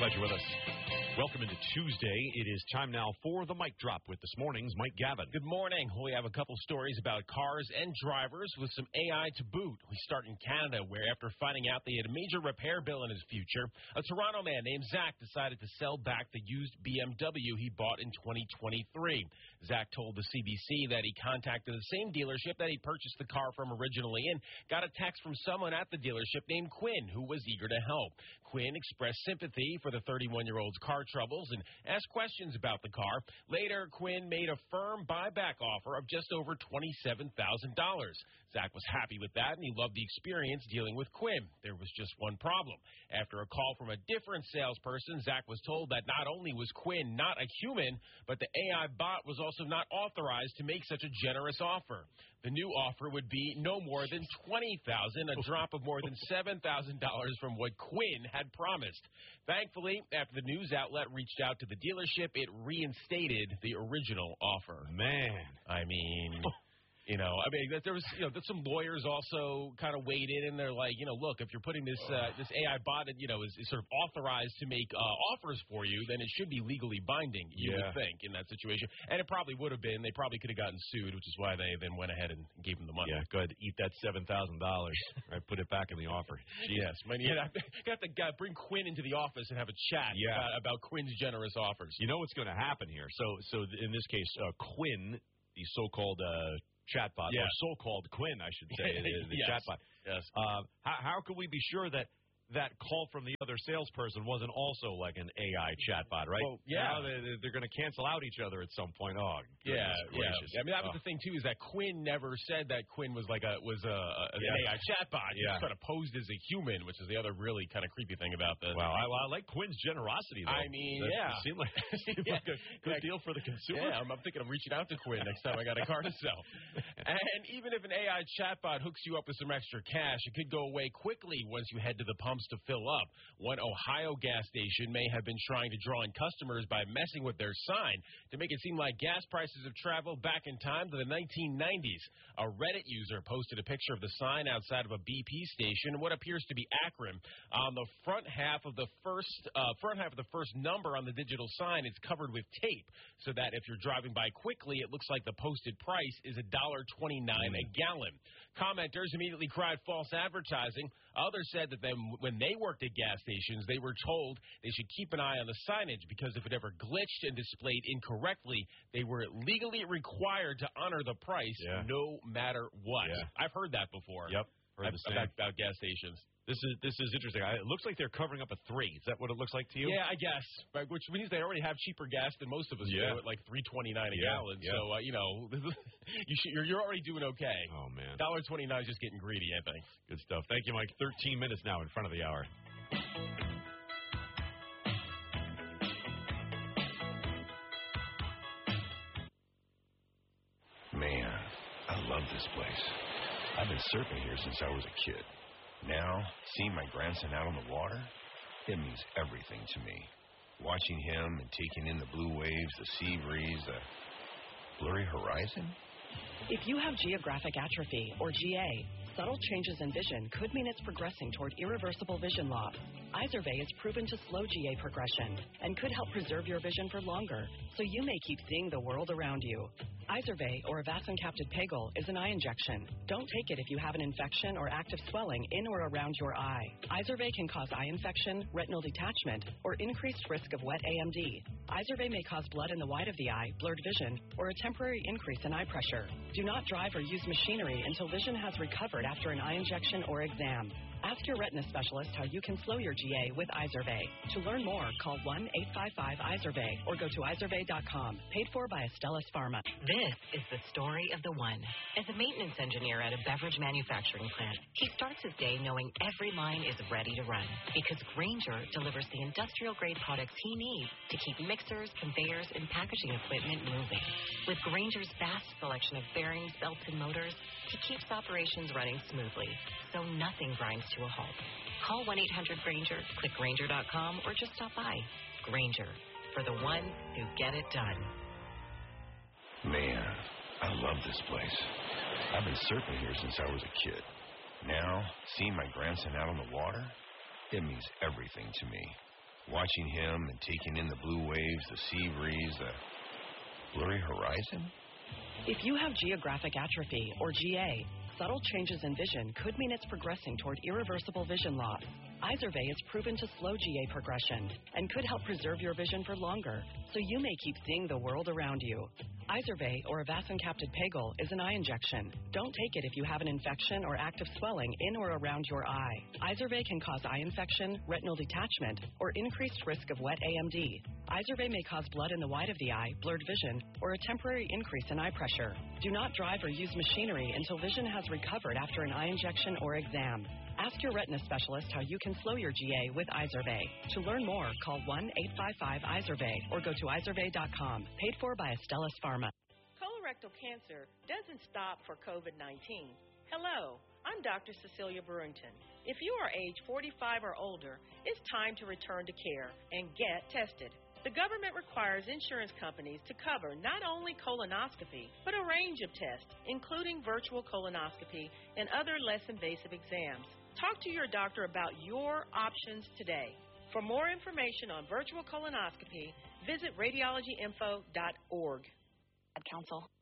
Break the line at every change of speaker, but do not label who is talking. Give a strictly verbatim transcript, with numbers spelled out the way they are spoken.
Glad you're with us. Welcome into Tuesday. It is time now for the Mic Drop with this morning's Mike Gavin.
Good morning. We have a couple stories about cars and drivers with some A I to boot. We start in Canada, where after finding out they had a major repair bill in his future, a Toronto man named Zach decided to sell back the used B M W he bought in twenty twenty-three. Zach told the C B C that he contacted the same dealership that he purchased the car from originally and got a text from someone at the dealership named Quinn, who was eager to help. Quinn expressed sympathy for the thirty-one-year-old's car troubles and asked questions about the car. Later, Quinn made a firm buyback offer of just over twenty-seven thousand dollars. Zach was happy with that, and he loved the experience dealing with Quinn. There was just one problem. After a call from a different salesperson, Zach was told that not only was Quinn not a human, but the A I bot was also not authorized to make such a generous offer. The new offer would be no more than twenty thousand dollars, a drop of more than seven thousand dollars from what Quinn had promised. Thankfully, after the news outlet reached out to the dealership, it reinstated the original offer.
Man.
I mean... You know, I mean, there was, you know, some lawyers also kind of weighed in, and they're like, you know, look, if you're putting this uh, this A I bot, you know, is, is sort of authorized to make uh, offers for you, then it should be legally binding, you
yeah.
would think, in that situation. And it probably would have been. They probably could have gotten sued, which is why they then went ahead and gave them the money.
Yeah, go ahead, eat that seven thousand dollars. Right, put it back in the offer.
Yes, man, you have to, got to uh, bring Quinn into the office and have a chat
yeah.
uh, about Quinn's generous offers.
You know what's going to happen here. So, so in this case, uh, Quinn, the so-called uh, chatbot,
yeah.
or so-called Quinn, I should say, the
yes.
chatbot.
Yes.
Uh, how, how can we be sure that that call from the other salesperson wasn't also like an A I chatbot, right?
Well, yeah.
Now they, they're going to cancel out each other at some point. Oh,
yeah,
gracious.
yeah. I mean, that was
oh.
the thing too, is that Quinn never said that Quinn was like a was a, a
yeah.
an A I chatbot. He
yeah.
just kind of posed as a human, which is the other really kind of creepy thing about this.
Wow, I, well, I like Quinn's generosity, though.
I mean,
that,
yeah,
it seemed like, it seemed
yeah.
like a good
yeah.
deal for the consumer.
Yeah, I'm, I'm thinking I'm reaching out to Quinn next time I got a car to sell. And even if an A I chatbot hooks you up with some extra cash, it could go away quickly once you head to the pumps to fill up. One Ohio gas station may have been trying to draw in customers by messing with their sign to make it seem like gas prices have traveled back in time to the nineteen nineties. A Reddit user posted a picture of the sign outside of a B P station, what appears to be Akron. On the front half of the first uh, front half of the first number on the digital sign, it's covered with tape, so that if you're driving by quickly, it looks like the posted price is one dollar and twenty-nine cents a gallon. Commenters immediately cried false advertising. Others said that then when they worked at gas stations, they were told they should keep an eye on the signage because if it ever glitched and displayed incorrectly, they were legally required to honor the price
yeah.
no matter what.
Yeah.
I've heard that before.
Yep. Heard the same.
About, about gas stations.
This is this is interesting. I, it looks like they're covering up a three. Is that what it looks like to you?
Yeah, I guess. But which means they already have cheaper gas than most of us
yeah.
do at like three twenty-nine a
yeah.
gallon.
Yeah.
So uh, you know, you should, you're you're already doing okay.
Oh man,
one dollar and twenty-nine is just getting greedy, I think.
Good stuff. Thank you, Mike. Thirteen minutes now in front of the hour.
Man, I love this place. I've been surfing here since I was a kid. Now, seeing my grandson out on the water, it means everything to me. Watching him and taking in the blue waves, the sea breeze, the blurry horizon.
If you have geographic atrophy, or G A, subtle changes in vision could mean it's progressing toward irreversible vision loss. Izervay is proven to slow G A progression and could help preserve your vision for longer, so you may keep seeing the world around you. Izervay, or avacincaptad pegol, is an eye injection. Don't take it if you have an infection or active swelling in or around your eye. Izervay can cause eye infection, retinal detachment, or increased risk of wet A M D. Izervay may cause blood in the white of the eye, blurred vision, or a temporary increase in eye pressure. Do not drive or use machinery until vision has recovered after an eye injection or exam. Ask your retina specialist how you can slow your G A with Izervay. To learn more, call one eight five five Izervay or go to izervay dot com. Paid for by Astellas Pharma.
This is the story of the one. As a maintenance engineer at a beverage manufacturing plant, he starts his day knowing every line is ready to run because Grainger delivers the industrial-grade products he needs to keep mixers, conveyors, and packaging equipment moving. With Grainger's vast selection of bearings, belts, and motors, he keeps operations running smoothly, so nothing grinds to a halt. Call one eight hundred Grainger, click Grainger dot com, or just stop by. Grainger, for the ones who get it done.
Man, I love this place. I've been surfing here since I was a kid. Now, seeing my grandson out on the water, it means everything to me. Watching him and taking in the blue waves, the sea breeze, the blurry horizon.
If you have geographic atrophy, or G A, subtle changes in vision could mean it's progressing toward irreversible vision loss. Izervay is proven to slow G A progression and could help preserve your vision for longer, so you may keep seeing the world around you. Izervay, or avacincaptad pegol, is an eye injection. Don't take it if you have an infection or active swelling in or around your eye. Izervay can cause eye infection, retinal detachment, or increased risk of wet A M D. Izervay may cause blood in the white of the eye, blurred vision, or a temporary increase in eye pressure. Do not drive or use machinery until vision has recovered after an eye injection or exam. Ask your retina specialist how you can slow your G A with Izervay. To learn more, call one eight five five Izervay or go to izervay dot com. Paid for by Astellas Pharma.
Colorectal cancer doesn't stop for COVID nineteen. Hello, I'm Doctor Cecilia Brewington. If you are age forty-five or older, it's time to return to care and get tested. The government requires insurance companies to cover not only colonoscopy, but a range of tests, including virtual colonoscopy and other less invasive exams. Talk to your doctor about your options today. For more information on virtual colonoscopy, visit radiology info dot org.
Ad Council.